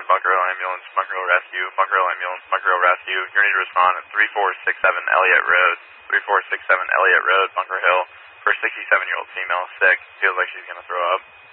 Bunker Hill Ambulance, Bunker Hill Rescue, Bunker Hill Ambulance, Bunker Hill Rescue. You need to respond at 3467 Elliott Road, 3467 Elliott Road, Bunker Hill, for a 67-year-old female, sick, feels like she's going to throw up.